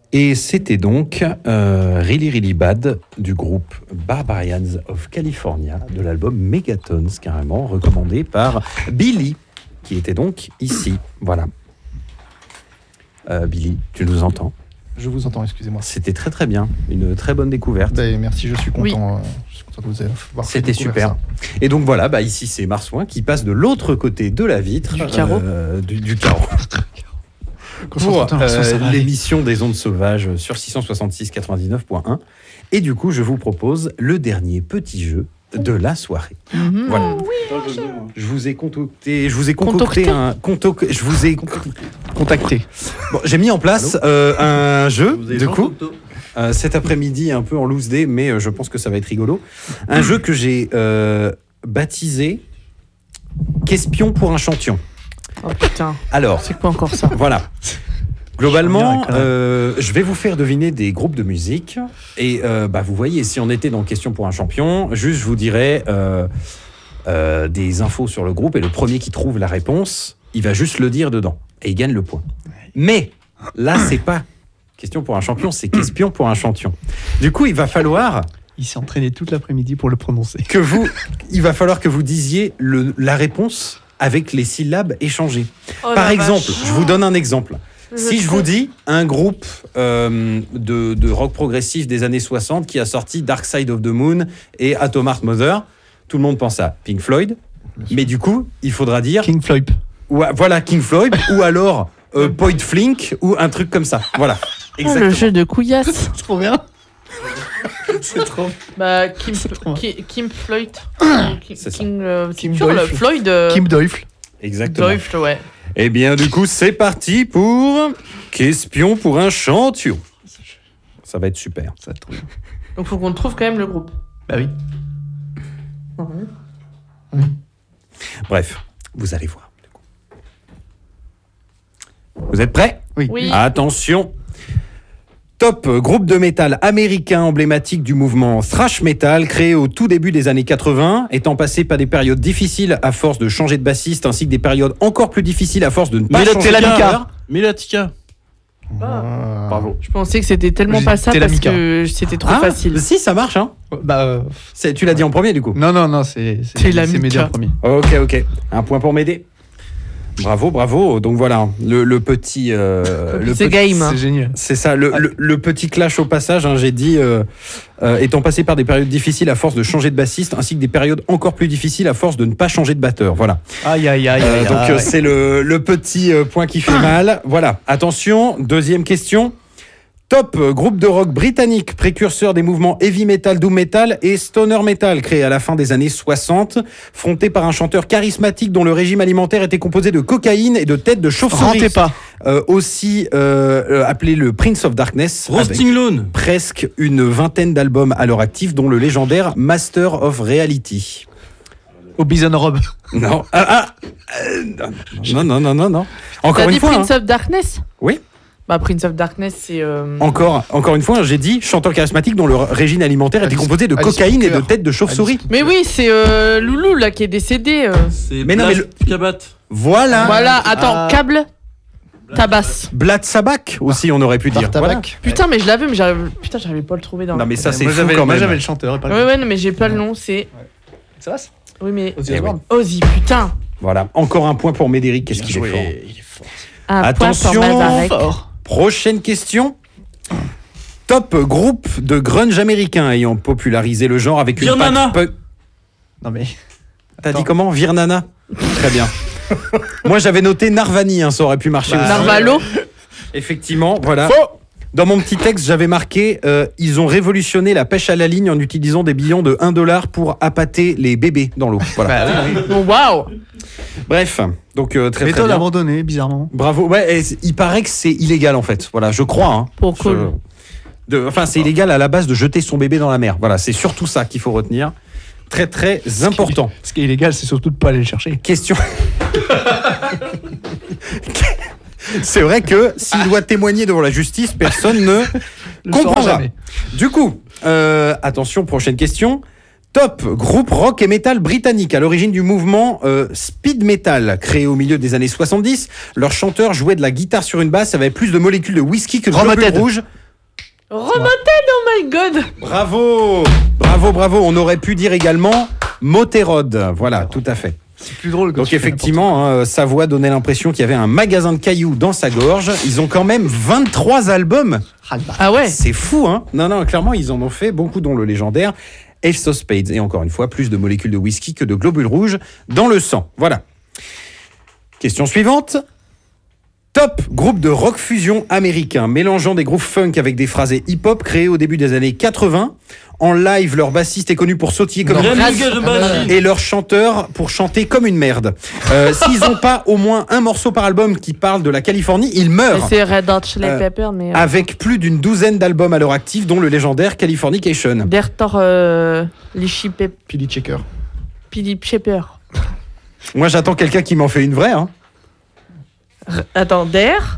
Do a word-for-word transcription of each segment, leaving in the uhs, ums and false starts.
Et c'était donc euh, Really Really Bad du groupe Barbarians of California de l'album Megatons, carrément recommandé par Billy, qui était donc ici. Voilà. Euh, Billy, tu nous entends ? Je vous entends, excusez-moi. C'était très très bien, une très bonne découverte. Bah, merci, je suis content. Oui. Euh, je suis content de vous avoir C'était super. Ça. Et donc voilà, bah ici c'est Marsouin qui passe de l'autre côté de la vitre. Du carreau. Euh, du, du carreau. Pour euh, l'émission des ondes sauvages sur six cent soixante-six quatre-vingt-dix-neuf point un. Et du coup, je vous propose le dernier petit jeu de la soirée. Mmh. Voilà. Oh, oui, je vous ai concocté, je vous ai concocté un contoc, je vous ai contacté. Bon, j'ai mis en place euh, un jeu de coup euh, cet après-midi un peu en loose day, mais euh, je pense que ça va être rigolo. Un jeu que j'ai euh, baptisé Qu'espion pour un champion. Oh putain. Alors, c'est quoi encore ça ? Voilà. Globalement, euh, je vais vous faire deviner des groupes de musique. Et euh, bah, vous voyez, si on était dans Question pour un champion, juste je vous dirais euh, euh, des infos sur le groupe. Et le premier qui trouve la réponse, il va juste le dire dedans. Et il gagne le point. Mais là, c'est pas Question pour un champion, c'est Qu'espion pour un champion. Du coup, il va falloir... Il s'est entraîné toute l'après-midi pour le prononcer. Que vous, il va falloir que vous disiez le, la réponse avec les syllabes échangées. Oh, Par exemple, vache. je vous donne un exemple. Je Si je vous dis un groupe euh, de, de rock progressif des années soixante qui a sorti Dark Side of the Moon et Atom Heart Mother, tout le monde pense à Pink Floyd. Mais du coup, il faudra dire... King Floyd. Ou, voilà, King Floyd, ou alors euh, Point Flink, ou un truc comme ça. Voilà. Exactement. Oh, le jeu de couillasse. C'est trop bien. C'est trop. Bah, Kim, trop Ki, Kim Floyd. Kim, C'est ça. King, euh, Kim sûr, le Doifle. Floyd. Euh, Kim Doifle. Exactement. Doifle, ouais. Eh bien, du coup, c'est parti pour Qu'espion pour un champion. Ça va être super. Ça va être trop bien. Donc, faut qu'on trouve quand même le groupe. Bah oui. Mmh. Bref, vous allez voir. Vous êtes prêts ? Oui. Oui. Attention. Top, groupe de métal américain emblématique du mouvement thrash metal, créé au tout début des années quatre-vingts, étant passé par des périodes difficiles à force de changer de bassiste, ainsi que des périodes encore plus difficiles à force de ne pas changer de batteur. Milatica. Ah. Bravo. Je pensais que c'était tellement pas ça parce Telamika. que c'était trop Ah, facile. Si, ça marche. Hein. Bah. Euh... C'est, tu l'as dit en premier, du coup. Non, non, non, c'est c'est, Telamika. c'est mes deux premiers. Ok, ok. Un point pour m'aider. Bravo, bravo. Donc voilà, le, le petit... Euh, le C'est petit- game. C'est génial. C'est ça, le, le, le petit clash au passage, hein, j'ai dit, euh, euh, étant passé par des périodes difficiles à force de changer de bassiste, ainsi que des périodes encore plus difficiles à force de ne pas changer de batteur. Voilà. Aïe, aïe, aïe, Euh, aïe. donc euh, aïe. c'est le, le petit euh, point qui fait mal. Voilà, attention, deuxième question. Top, euh, groupe de rock britannique, précurseur des mouvements heavy metal, doom metal et stoner metal, créé à la fin des années soixante, fronté par un chanteur charismatique dont le régime alimentaire était composé de cocaïne et de têtes de chauve-souris. Rentez pas. Euh, aussi euh, euh, appelé le Prince of Darkness. Roasting Lone. Presque une vingtaine d'albums à leur actif, dont le légendaire Master of Reality. Au Bison Rob. Non, ah, ah, euh, non, non, non, non, non. Encore T'as une dit fois, Prince hein. of Darkness ? Oui. Bah, Prince of Darkness, c'est. Euh... Encore, encore une fois, j'ai dit chanteur charismatique dont le régime alimentaire était Alice- composé de Alice cocaïne et de Cooper. têtes de chauve-souris. Mais oui, c'est euh, Loulou là qui est décédé. euh. C'est Mais non, mais le- Kabat. Voilà. Voilà, attends, Ah. câble Tabasse. Blad Sabak aussi, on aurait pu dire. Voilà. Tabac. Putain, mais je l'avais, mais j'arrive. Putain, j'arrivais pas à le trouver dans. Non, mais ça, c'est moi, fou j'avais, quand moi, même. j'avais le chanteur. et pas le Ouais, groupe. ouais, non, mais j'ai pas le nom, c'est. Ça va ça Oui, mais. Ozzy Eh Osbourne. Ozzy, putain. Voilà. Encore un point pour Médéric. Qu'est-ce qu'il est fort. Il est fort. Un Attention, point pour Malvarek. Fort. Prochaine question. Top groupe de grunge américain ayant popularisé le genre avec une Nirvana. patte pu- Non mais. T'as Attends. dit comment? Virnana. Très bien. Moi, j'avais noté Narvani, hein, ça aurait pu marcher Bah, aussi. Narvalo. Effectivement, voilà. Faux. Dans mon petit texte, j'avais marqué euh, ils ont révolutionné la pêche à la ligne en utilisant des billons de un dollar pour appâter les bébés dans l'eau. Voilà. Bah, oui, oui. Oh, waouh. Bref, donc euh, très très Méthode bien. abandonnée, bizarrement. Bravo. Ouais, et c- il paraît que c'est illégal en fait. Voilà, je crois. Hein. Pour cool. Je- de- Enfin, c'est illégal à la base de jeter son bébé dans la mer. Voilà, c'est surtout ça qu'il faut retenir. Très très important. Ce qui est illégal, c'est surtout de pas aller le chercher. Question. C'est vrai que s'il doit témoigner devant la justice, personne ne Le saura comprendra. jamais. Du coup, euh, attention, prochaine question. Top, groupe rock et metal britannique à l'origine du mouvement euh, speed metal, créé au milieu des années soixante-dix. Leur chanteur jouait de la guitare sur une basse, avait plus de molécules de whisky que de globules Romated. rouges. Remotel, oh my god. Bravo, bravo, bravo. On aurait pu dire également Moterod. Voilà, tout à fait. C'est plus drôle. Donc effectivement, hein, sa voix donnait l'impression qu'il y avait un magasin de cailloux dans sa gorge. Ils ont quand même vingt-trois albums. Ah ouais. C'est fou, hein. Non, non, clairement, ils en ont fait beaucoup, dont le légendaire Ace of Spades. Et encore une fois, plus de molécules de whisky que de globules rouges dans le sang. Voilà. Question suivante. Top, groupe de rock fusion américain, mélangeant des groupes funk avec des phrasés hip-hop créés au début des années quatre-vingts. En live, leur bassiste est connu pour sautiller comme une merde et leur chanteur pour chanter comme une merde. Euh, S'ils n'ont pas au moins un morceau par album qui parle de la Californie, ils meurent. C'est Red Hot Chili Euh, Peppers, mais. euh, Avec plus d'une douzaine d'albums à leur actif, dont le légendaire Californication. Dertor euh, Lichi Pep- Pili Checker. Philippe Shepper. Moi, j'attends quelqu'un qui m'en fait une vraie. Hein. R- Attends, Der.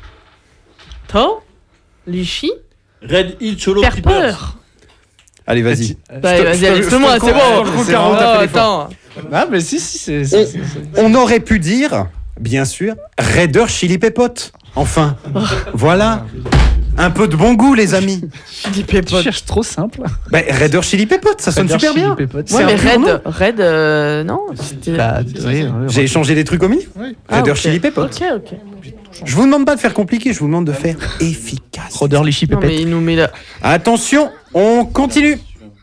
To. Lichi. Red Hot Chili Pepper. Peppers. Allez, vas-y. Bah, Je te- vas-y, je te- allez, je fais-moi, te c'est le bon. compte, je te le compte, Caro, t'as Oh, fait l'effort. attends. Ah, mais si, si, c'est. c'est- c'est- c'est- On aurait pu dire, bien sûr, Red Hot Chili Peppers. Enfin, voilà. Un peu de bon goût, les amis. Chili Tu Peppers. cherches trop simple. Bah, Red Hot Chili Peppers, ça sonne super bien. Ouais, C'est mais un pur nom. Red, Red, euh, non c'était- Bah, oui, oui, J'ai échangé des trucs au milieu. Ah, Red Hot ok. Chili Peppers. Ok, ok. Je vous demande pas de faire compliqué, je vous demande de faire efficace. Roder Lichi Non, mais Pépette. il nous met là. Attention, on continue.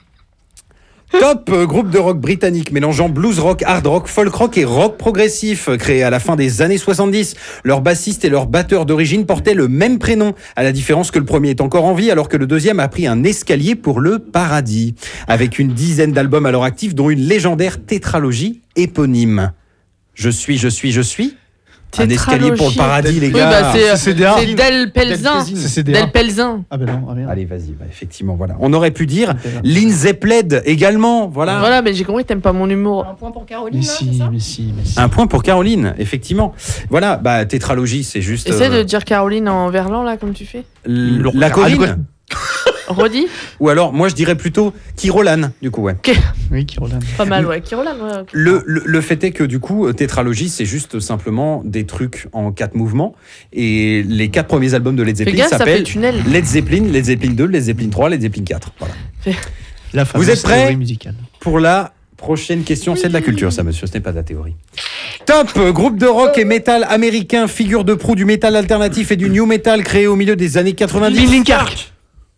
Top, euh, groupe de rock britannique mélangeant blues rock, hard rock, folk rock et rock progressif. Créé à la fin des années soixante-dix, leur bassiste et leur batteur d'origine portaient le même prénom, à la différence que le premier est encore en vie alors que le deuxième a pris un escalier pour le paradis. Avec une dizaine d'albums à leur actif, dont une légendaire tétralogie éponyme. Je suis, je suis, je suis. Un escalier pour le paradis, les Oui, gars. bah c'est, c'est C D A. c'est Del Pelzin. C'est C D A. Del Pelzin. Ah, ben non, ah merde. Allez, vas-y, bah, effectivement, voilà. On aurait pu dire Lynn Zeppelin également, voilà. Voilà, mais j'ai compris que t'aimes pas mon humour. Un point pour Caroline, Mais là, si, c'est ça mais si, mais si. Un point pour Caroline, effectivement. Voilà, bah tétralogie, c'est juste. Essaie euh, de dire Caroline en verlan, là, comme tu fais. l- Le- la Corinne. Redis. Ou alors, moi, je dirais plutôt Kirolan, du coup, ouais. Oui, qui relève. Pas mal, ouais. Kirolan, ouais. ok. Le, le, le fait est que, du coup, euh, tétralogie, c'est juste simplement des trucs en quatre mouvements. Et les quatre premiers albums de Led Fais Zeppelin gaffe, ça fait s'appellent tunnel. Led Zeppelin, Led Zeppelin deux, Led Zeppelin trois, Led Zeppelin quatre. Voilà. La Vous êtes fameuse prêts théorie musicale. Pour la prochaine question, c'est de la culture, ça, monsieur, ce n'est pas de la théorie. Top, euh, groupe de rock et métal américain, figure de proue du métal alternatif et du new metal créé au milieu des années quatre-vingt-dix. Linkin Park.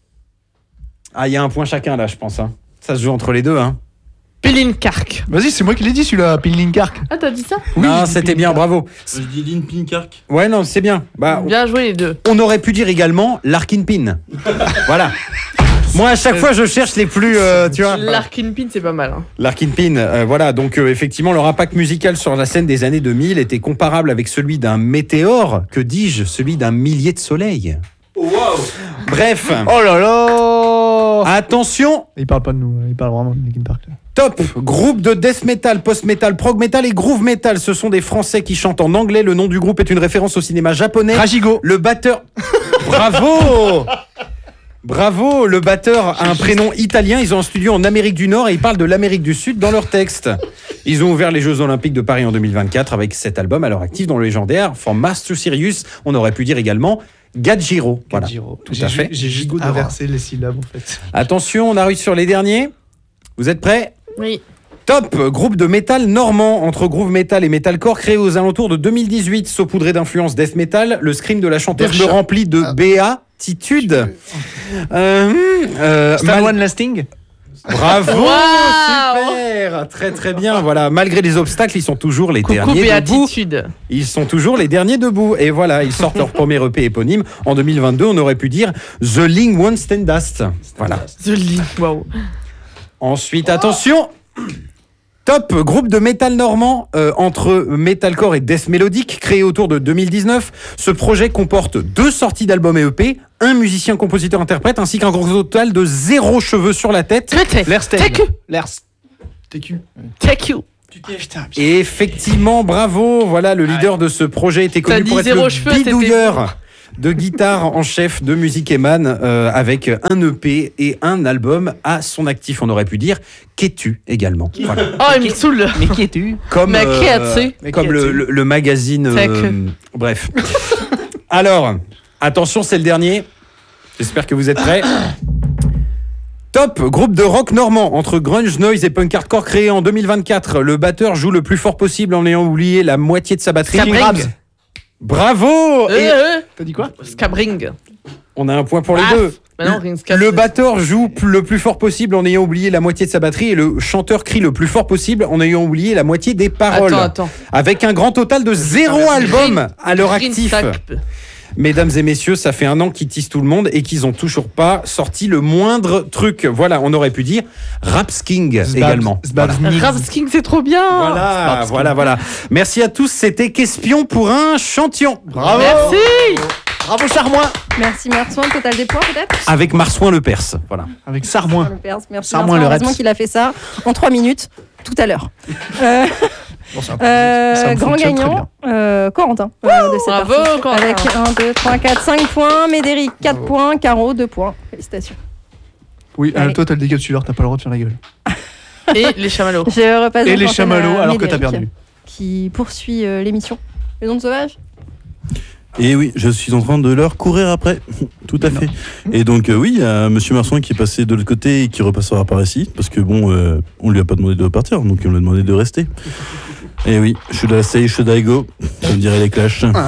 Ah, il y a un point chacun là, je pense. Hein. Ça se joue entre les deux. Hein. Pelinkark. Vas-y, c'est moi qui l'ai dit celui-là, Linkin Park. Ah, t'as dit ça? non, c'était bien, bravo. Je dis Lynn Pinkark. Ouais, non, c'est bien. Bah, Bien joué, les deux. on aurait pu dire également Larkin Pin. Voilà. Moi, à chaque fois, je cherche les plus, euh, tu vois. Larkin Pin, c'est pas mal. Hein. Larkin Pin, euh, voilà. Donc, euh, effectivement, leur impact musical sur la scène des années deux mille était comparable avec celui d'un météore, que dis-je, celui d'un millier de soleils. Oh, waouh. Bref, Oh là là. attention. Il parle pas de nous, il parle vraiment de Linkin Park. là. Top, groupe de death metal, post metal, prog metal et groove metal. Ce sont des Français qui chantent en anglais. Le nom du groupe est une référence au cinéma japonais. Rajigo. Le batteur. Bravo. Bravo, le batteur a un prénom italien. Ils ont un studio en Amérique du Nord et ils parlent de l'Amérique du Sud dans leur texte. Ils ont ouvert les Jeux Olympiques de Paris en deux mille vingt-quatre avec cet album à leur actif dans le légendaire From Mars to Sirius. On aurait pu dire également Gadjiro. Voilà. Giro. Tout J'ai à ju- fait. J'ai juste Gigot inversé les syllabes en fait. Attention, on arrive sur les derniers. Vous êtes prêts? Oui. Top, groupe de métal normand entre groove metal et metalcore créé aux alentours de deux mille dix-huit, saupoudré d'influence death metal. Le scream de la chanteuse Bercha. me remplit de béatitude. Euh, euh, Stan mal- One Lasting. Bravo, Wow. super, très très bien. Voilà, malgré les obstacles, ils sont toujours les Coucou, derniers debout. béatitude. Ils sont toujours les derniers debout. Et voilà, ils sortent leur premier E P éponyme en deux mille vingt-deux. On aurait pu dire The Ling One Standast. Voilà. The Lee. Waouh. Ensuite, attention. Top, groupe de métal normand euh, entre metalcore et death mélodique créé autour de deux mille dix-neuf. Ce projet comporte deux sorties d'albums et E P, un musicien, compositeur, interprète, ainsi qu'un gros total de zéro cheveux sur la tête. L'Erstein. Take you. L'Ers. T Q. Take you. Putain, putain. Et effectivement, bravo. Voilà, le leader de ce projet était T'as connu dit pour être zéro le cheveux, c'était bidouilleur de guitare en chef de Music Eman euh, avec un E P et un album à son actif. On aurait pu dire Qu'es-tu également. Voilà. Oh, il me saoule. Mais qui es-tu? Comme, Mais qui as-tu Mais comme qui le, as-tu le- le magazine. C'est euh, bref. Alors, attention, c'est le dernier. J'espère que vous êtes prêts. Top, groupe de rock normand entre grunge, noise et punk hardcore créé en deux mille vingt-quatre. Le batteur joue le plus fort possible en ayant oublié la moitié de sa batterie. Scabring. Bravo. Euh, Et euh, T'as dit quoi? Scabring. on a un point pour les Ah, deux. bah non, Ring Scab, Le c'est- batteur joue p- le plus fort possible en ayant oublié la moitié de sa batterie et le chanteur crie le plus fort possible en ayant oublié la moitié des paroles. Attends, attends. Avec un grand total de zéro album à leur Ring actif. Scab. Mesdames et messieurs, ça fait un an qu'ils tissent tout le monde et qu'ils ont toujours pas sorti le moindre truc. Voilà, on aurait pu dire Rapsking également. Voilà. Rapsking, c'est trop bien. Voilà, voilà, voilà. Merci à tous, c'était Quespion pour un champion. Bravo. Merci. Bravo Sarmoin. Merci Marsouin, total des points peut-être. Avec Marsouin le Perse. Voilà. Avec Sarmoin. Le Perse, merci Sarmoin, Marsouin. le Heureusement Reps. qu'il a fait ça en trois minutes tout à l'heure. Euh, Bon, ça, euh, ça grand fonctionne très gagnant, bien. euh, Corentin euh, de cette Bravo, partie. Corentin. Avec un, deux, trois, quatre, cinq points. Médéric, quatre Bravo. points. Caro, deux points. Félicitations. Oui, euh, Allez. toi t'as le décapsuleur, t'as pas le droit de faire la gueule. Et les chamallows. Je repasse Et donc les l'antenne chamallows à alors que t'as Médéric, perdu. Qui poursuit euh, l'émission. Les ondes sauvages. Et oui, je suis en train de leur courir après. Tout à fait. Et donc, euh, oui, il y a Monsieur Marsouin qui est passé de l'autre côté et qui repassera par ici. Parce que bon, euh, on lui a pas demandé de partir, donc on lui a demandé de rester. Et oui, should I say, should I go, comme diraient les Clash. Très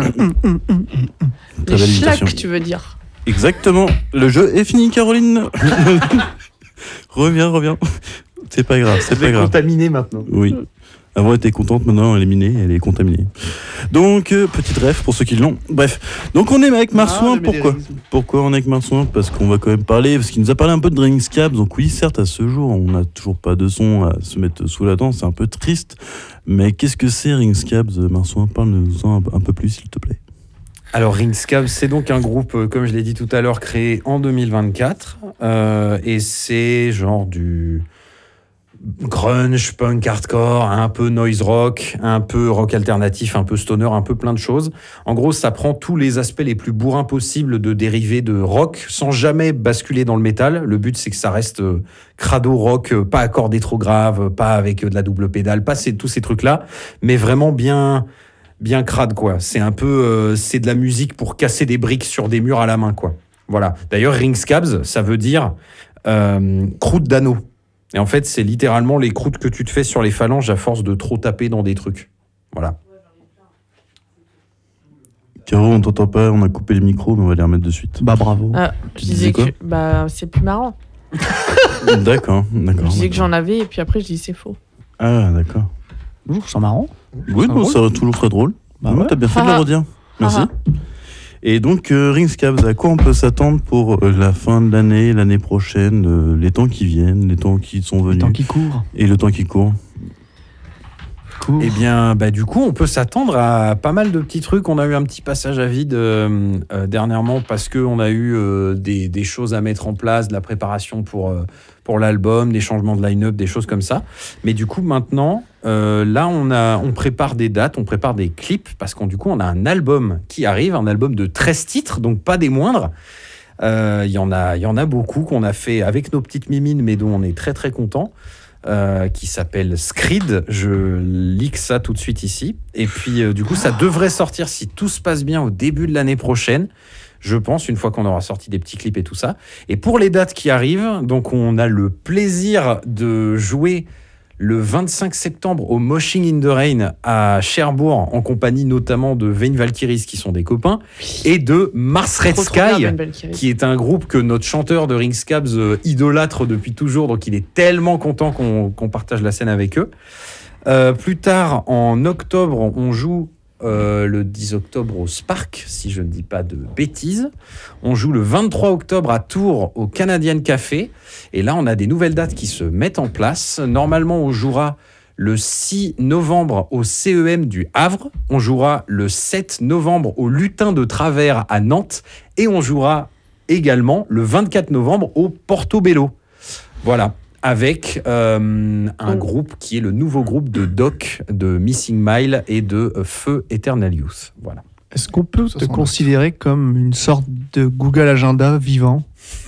Les belle imitation. schlacs, tu veux dire. Exactement. Le jeu est fini, Caroline. reviens, reviens. C'est pas grave, c'est pas grave. Contaminé maintenant. Oui. Avant, elle était contente, maintenant, elle est minée, elle est contaminée. Donc, euh, petite ref pour ceux qui l'ont. Bref. Donc, on est avec Marsouin. Ah, le Pourquoi médérisme. Pourquoi on est avec Marsouin? Parce qu'on va quand même parler, parce qu'il nous a parlé un peu de Ring Scabs. Donc, oui, certes, à ce jour, on n'a toujours pas de son à se mettre sous la dent. C'est un peu triste. Mais qu'est-ce que c'est Ring Scabs, Marsouin? Parle-nous-en un, un peu plus, s'il te plaît. Alors Ring Scabs, c'est donc un groupe, euh, comme je l'ai dit tout à l'heure, créé en deux mille vingt-quatre. Euh, et c'est genre du grunge, punk, hardcore, un peu noise rock, un peu rock alternatif, un peu stoner, un peu plein de choses. En gros, ça prend tous les aspects les plus bourrins possibles de dérivés de rock, sans jamais basculer dans le métal. Le but, c'est que ça reste euh, crado rock, euh, pas accordé trop grave, pas avec euh, de la double pédale, pas ces, tous ces trucs-là, mais vraiment bien... bien crade, quoi. C'est un peu, euh, c'est de la musique pour casser des briques sur des murs à la main, quoi. Voilà. D'ailleurs, Ring Scabs, ça veut dire euh, croûte d'anneau. Et en fait, c'est littéralement les croûtes que tu te fais sur les phalanges à force de trop taper dans des trucs. Voilà. Caro, on t'entend pas, on a coupé les micros, mais on va les remettre de suite. Bah bravo. Ah, Tu je disais disais quoi que bah c'est plus marrant. D'accord, Je d'accord. disais que d'accord. j'en avais et puis après je dis c'est faux. Ah, d'accord. Ouh, c'est marrant. Oui, Ah, non, drôle. ça toujours très drôle. Bah Ouais, ouais. t'as bien fait de le Ah. redire. Merci. Ah. Et donc, euh, Ring Scabs, à quoi on peut s'attendre pour euh, la fin de l'année, l'année prochaine, euh, les temps qui viennent, les temps qui sont Le venus temps qui court. et le temps qui court? Court. Eh bien, bah, du coup, on peut s'attendre à pas mal de petits trucs. On a eu un petit passage à vide euh, euh, dernièrement parce qu'on a eu euh, des, des choses à mettre en place, de la préparation pour, euh, pour l'album, des changements de line-up, des choses comme ça. Mais du coup, maintenant, euh, là, on, a, on prépare des dates, on prépare des clips parce qu'on du coup, on a un album qui arrive, un album de treize titres, donc pas des moindres. Euh, Il y en a, il y en a beaucoup qu'on a fait avec nos petites mimines, mais dont on est très très content. Euh, qui s'appelle Screed. Je leak ça tout de suite ici. Et puis, euh, du coup, ça devrait sortir, si tout se passe bien, au début de l'année prochaine. Je pense, une fois qu'on aura sorti des petits clips et tout ça. Et pour les dates qui arrivent, donc on a le plaisir de jouer le vingt-cinq septembre au Moshing in the Rain à Cherbourg, en compagnie notamment de Vain Valkyries, qui sont des copains, et de Mars Red Trop, trop bien, Sky, Ben Valkyrie. qui est un groupe que notre chanteur de Ring Scabs euh, idolâtre depuis toujours, donc il est tellement content qu'on qu'on partage la scène avec eux. Euh, plus tard, en octobre, on joue euh, le dix octobre au Spark, si je ne dis pas de bêtises. On joue le vingt-trois octobre à Tours au Canadian Café. Et là, on a des nouvelles dates qui se mettent en place. Normalement, on jouera le six novembre au C E M du Havre. On jouera le sept novembre au Lutin de Travers à Nantes. Et on jouera également le vingt-quatre novembre au Portobello. Voilà. Avec euh, un Oh. groupe qui est le nouveau groupe de Doc, de Missing Mile et de euh, Feu Eternal Youth. Voilà. Est-ce qu'on peut Ça te sent considérer comme une sorte de Google Agenda vivant?